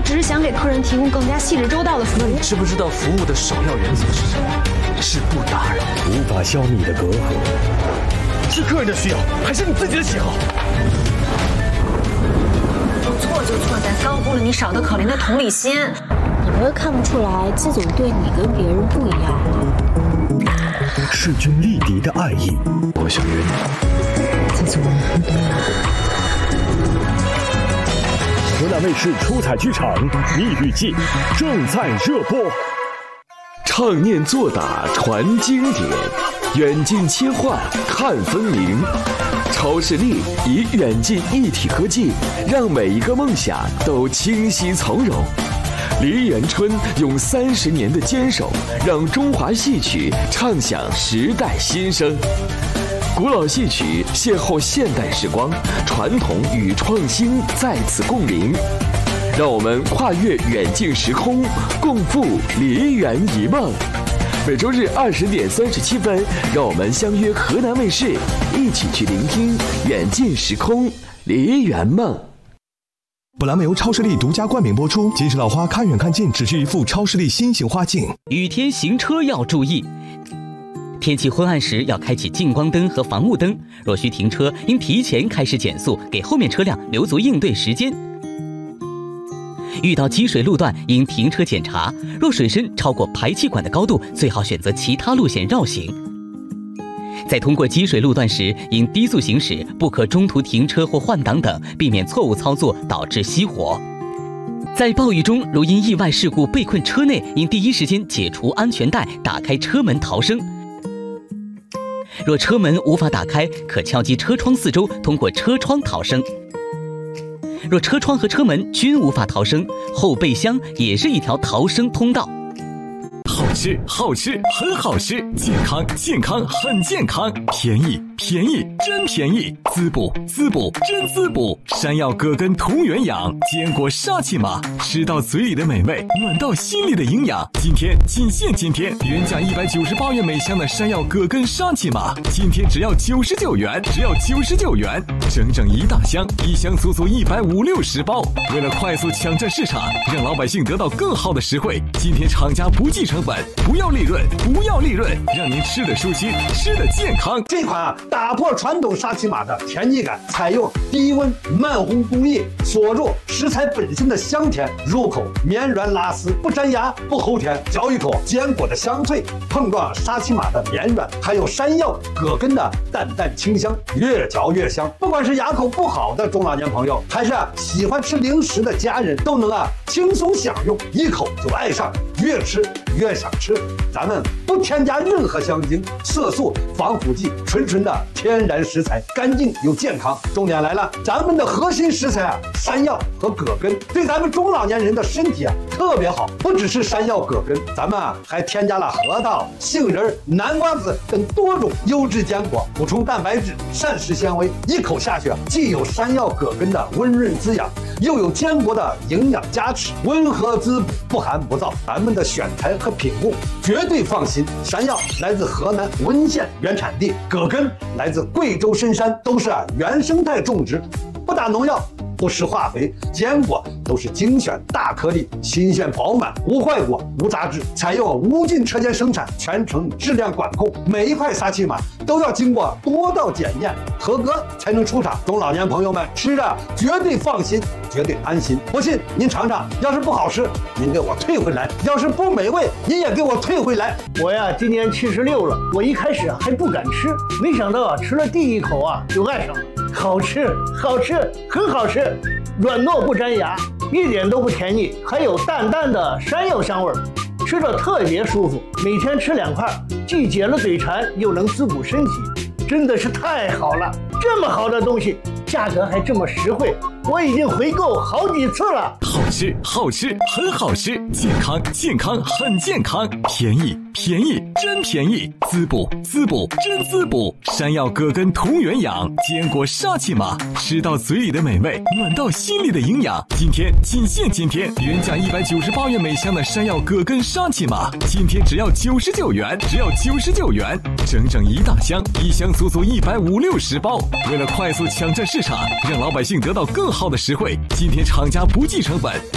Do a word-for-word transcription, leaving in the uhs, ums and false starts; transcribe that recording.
只是想给客人提供更加细致周到的服务。 知不知道服务的首要原则是什么？是不打扰。 无法消弭的隔阂， 是客人的需要，还是你自己的喜好？ 错就错在高估了你少得可怜的同理心。 你不会看不出来，季总对你跟别人不一样吗？ 势均力敌的爱意。 我想约你。 季总，你懂我。 河南卫视出彩剧场《蜜语记》正在热播。 唱念做打传经典，远近切换看分明。超视力以远近一体科技，让每一个梦想都清晰从容。梨园春用三十年的坚守，让中华戏曲唱响时代新声。古老戏曲邂逅现代时光，传统与创新在此共鸣。让我们跨越远近时空，共赴梨园一梦。每周日二十点三十七分，让我们相约河南卫视，一起去聆听远近时空梨园梦。 本栏目由超视力独家冠名播出。金石老花看远看近，只需一副超视力新型花镜。 雨天行车要注意，天气昏暗时要开启近光灯和防雾灯，若需停车，应提前开始减速，给后面车辆留足应对时间。遇到积水路段应停车检查，若水深超过排气管的高度，最好选择其他路线绕行。在通过积水路段时，应低速行驶，不可中途停车或换挡等，避免错误操作导致熄火。在暴雨中，如因意外事故被困车内，应第一时间解除安全带，打开车门逃生。若车门无法打开，可敲击车窗四周，通过车窗逃生。若车窗和车门均无法逃生，后备箱也是一条逃生通道。 好吃好吃很好吃，健康健康很健康，便宜便宜真便宜，滋补滋补真滋补。山药葛根同源养，坚果沙琪玛，吃到嘴里的美味，暖到心里的营养。今天仅限今天，原价一百九十八元每箱的山药葛根沙琪玛，今天只要九十九元，只要九十九元，整整一大箱，一箱足足一百五六十包。为了快速抢占市场，让老百姓得到更好的实惠，今天厂家不计成本，不要利润，不要利润，让您吃得舒心，吃得健康。 这款啊，打破传统沙琪玛的甜腻感，采用低温慢烘工艺，锁入食材本身的香甜，入口绵软拉丝，不粘牙不齁甜，嚼一口坚果的香脆，碰撞沙琪玛的绵软，还有山药葛根的淡淡清香，越嚼越香。不管是牙口不好的中老年朋友，还是啊喜欢吃零食的家人，都能啊轻松享用，一口就爱上，越吃越想吃。咱们不添加任何香精、色素、防腐剂，纯纯的天然食材，干净又健康。重点来了，咱们的核心食材啊，山药和葛根，对咱们中老年人的身体啊特别好。不只是山药葛根，咱们啊还添加了核桃、杏仁、南瓜子等多种优质坚果，补充蛋白质、膳食纤维，一口下去啊，既有山药葛根的温润滋养，又有坚果的营养加持，温和滋补，不寒不燥。咱们的选材和品控绝对放心。山药来自河南温县原产地，葛根来自贵州深山，都是啊原生态种植，不打农药，不施化肥，坚果都是精选大颗粒，新鲜饱满，无坏果无杂质，采用无菌车间生产，全程质量管控，每一块沙琪玛都要经过多道检验合格才能出厂。中老年朋友们吃着绝对放心，绝对安心。不信您尝尝，要是不好吃您给我退回来，要是不美味您也给我退回来。 我呀今年七十六了，我一开始啊还不敢吃，没想到啊吃了第一口啊就爱上了。好吃好吃很好吃，软糯不粘牙，一点都不甜腻，还有淡淡的山药香味儿，吃着特别舒服。每天吃两块，既解了嘴馋又能滋补身体，真的是太好了。这么好的东西价格还这么实惠，我已经回购好几次了。 好吃好吃很好吃，健康健康很健康，便宜便宜真便宜，滋补滋补真滋补。山药葛根同源养，坚果沙琪玛，吃到嘴里的美味，暖到心里的营养。今天仅限今天，原价一百九十八元每箱的山药葛根沙琪玛，今天只要九十九元，只要九十九元，整整一大箱，一箱足足一百五六十包。为了快速抢占市场，让老百姓得到更好的实惠，今天厂家不计成本，